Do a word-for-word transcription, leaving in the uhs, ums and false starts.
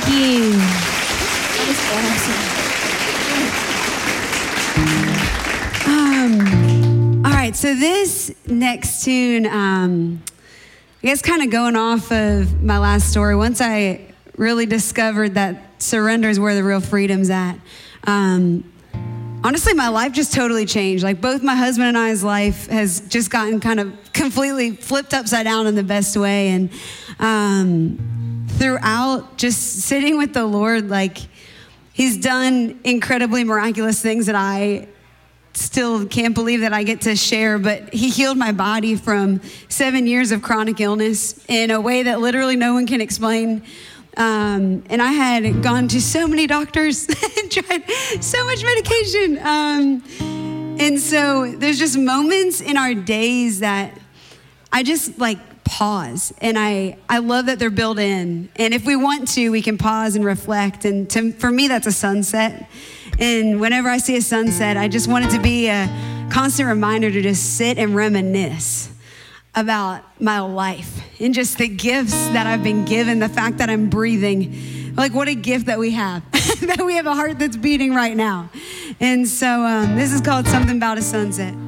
Thank you. That was Um, all right, so this next tune, um, I guess kind of going off of my last story, once I really discovered that surrender is where the real freedom's at, um, honestly, my life just totally changed. Like both my husband and I's life has just gotten kind of completely flipped upside down in the best way. And um, throughout just sitting with the Lord, like he's done incredibly miraculous things that I still can't believe that I get to share, but he healed my body from seven years of chronic illness in a way that literally no one can explain. Um, and I had gone to so many doctors and tried so much medication. Um, and so there's just moments in our days that I just like pause, and I, I love that they're built in. And if we want to, we can pause and reflect. And to, for me, that's a sunset. And whenever I see a sunset, I just want it to be a constant reminder to just sit and reminisce about my life and just the gifts that I've been given, the fact that I'm breathing. Like what a gift that we have, that we have a heart that's beating right now. And so um, this is called Something About a Sunset.